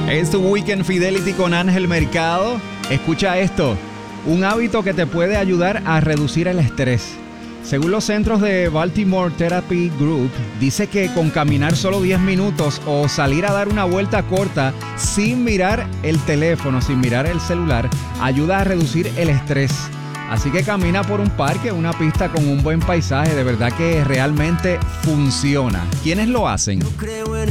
Es tu Weekend Fidelity con Ángel Mercado. Escucha esto, un hábito que te puede ayudar a reducir el estrés. Según los centros de Baltimore Therapy Group, dice que con caminar solo 10 minutos o salir a dar una vuelta corta sin mirar el teléfono, sin mirar el celular, ayuda a reducir el estrés. Así que camina por un parque, una pista con un buen paisaje, de verdad que realmente funciona. ¿Quiénes lo hacen?